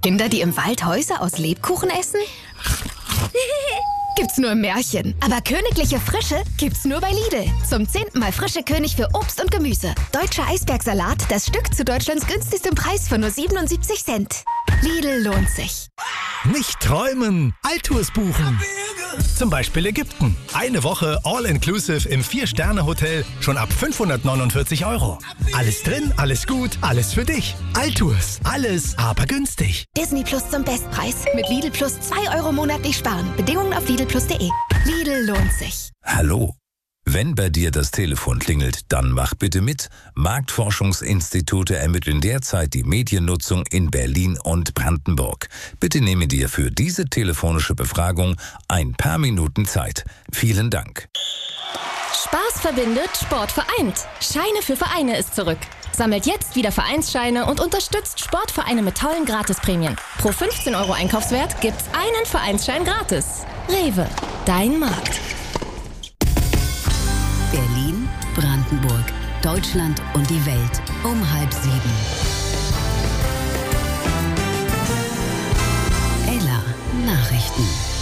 Kinder, die im Wald Häuser aus Lebkuchen essen? Gibt's nur im Märchen. Aber königliche Frische gibt's nur bei Lidl. Zum 10. Mal frische König für Obst und Gemüse. Deutscher Eisbergsalat, das Stück zu Deutschlands günstigstem Preis von nur 77 Cent. Lidl lohnt sich. Nicht träumen, Alltours buchen. Zum Beispiel Ägypten. Eine Woche All-Inclusive im 4-Sterne-Hotel schon ab 549 €. Alles drin, alles gut, alles für dich. Alltours, alles aber günstig. Disney Plus zum Bestpreis. Mit Lidl Plus 2 € monatlich sparen. Bedingungen auf lidlplus.de. Lidl lohnt sich. Hallo. Wenn bei dir das Telefon klingelt, dann mach bitte mit. Marktforschungsinstitute ermitteln derzeit die Mediennutzung in Berlin und Brandenburg. Bitte nehme dir für diese telefonische Befragung ein paar Minuten Zeit. Vielen Dank. Spaß verbindet, Sport vereint. Scheine für Vereine ist zurück. Sammelt jetzt wieder Vereinsscheine und unterstützt Sportvereine mit tollen Gratisprämien. Pro 15 € Einkaufswert gibt's einen Vereinsschein gratis. Rewe, dein Markt. Berlin, Brandenburg, Deutschland und die Welt um 6:30. Ella Nachrichten.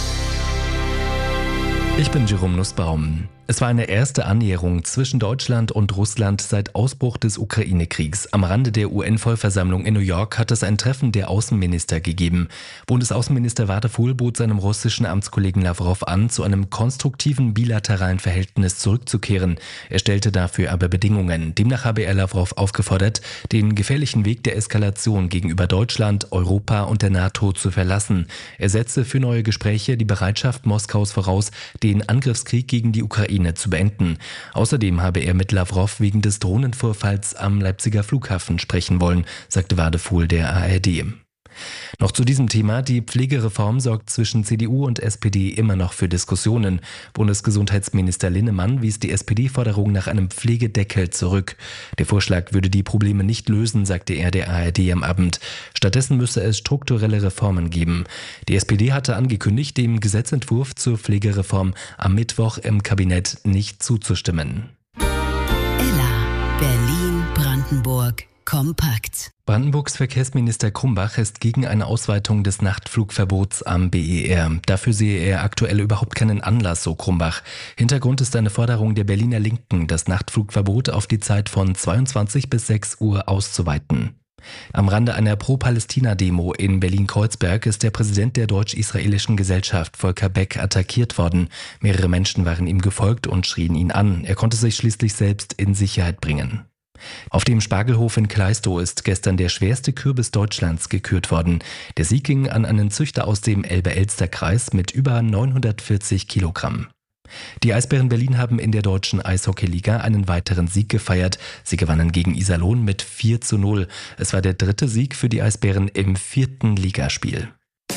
Ich bin Jerome Nussbaum. Es war eine erste Annäherung zwischen Deutschland und Russland seit Ausbruch des Ukraine-Kriegs. Am Rande der UN-Vollversammlung in New York hat es ein Treffen der Außenminister gegeben. Bundesaußenminister Wadefuhl bot seinem russischen Amtskollegen Lavrov an, zu einem konstruktiven bilateralen Verhältnis zurückzukehren. Er stellte dafür aber Bedingungen. Demnach habe er Lavrov aufgefordert, den gefährlichen Weg der Eskalation gegenüber Deutschland, Europa und der NATO zu verlassen. Er setze für neue Gespräche die Bereitschaft Moskaus voraus, den Angriffskrieg gegen die Ukraine zu beenden. Außerdem habe er mit Lavrov wegen des Drohnenvorfalls am Leipziger Flughafen sprechen wollen, sagte Wadefuhl der ARD. Noch zu diesem Thema: Die Pflegereform sorgt zwischen CDU und SPD immer noch für Diskussionen. Bundesgesundheitsminister Linnemann wies die SPD-Forderung nach einem Pflegedeckel zurück. Der Vorschlag würde die Probleme nicht lösen, sagte er der ARD am Abend. Stattdessen müsse es strukturelle Reformen geben. Die SPD hatte angekündigt, dem Gesetzentwurf zur Pflegereform am Mittwoch im Kabinett nicht zuzustimmen. Ella, Berlin, Brandenburg, kompakt. Brandenburgs Verkehrsminister Krumbach ist gegen eine Ausweitung des Nachtflugverbots am BER. Dafür sehe er aktuell überhaupt keinen Anlass, so Krumbach. Hintergrund ist eine Forderung der Berliner Linken, das Nachtflugverbot auf die Zeit von 22 bis 6 Uhr auszuweiten. Am Rande einer Pro-Palästina-Demo in Berlin-Kreuzberg ist der Präsident der Deutsch-Israelischen Gesellschaft, Volker Beck, attackiert worden. Mehrere Menschen waren ihm gefolgt und schrien ihn an. Er konnte sich schließlich selbst in Sicherheit bringen. Auf dem Spargelhof in Kleistow ist gestern der schwerste Kürbis Deutschlands gekürt worden. Der Sieg ging an einen Züchter aus dem Elbe-Elster-Kreis mit über 940 Kilogramm. Die Eisbären Berlin haben in der deutschen Eishockeyliga einen weiteren Sieg gefeiert. Sie gewannen gegen Iserlohn mit 4:0. Es war der dritte Sieg für die Eisbären im 4. Ligaspiel.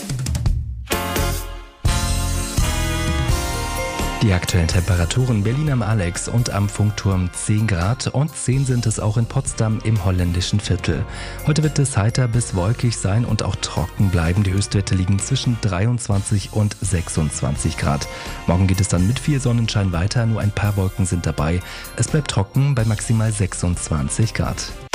Die aktuellen Temperaturen: Berlin am Alex und am Funkturm 10 Grad und 10 sind es auch in Potsdam im holländischen Viertel. Heute wird es heiter bis wolkig sein und auch trocken bleiben. Die Höchstwerte liegen zwischen 23 und 26 Grad. Morgen geht es dann mit viel Sonnenschein weiter, nur ein paar Wolken sind dabei. Es bleibt trocken bei maximal 26 Grad.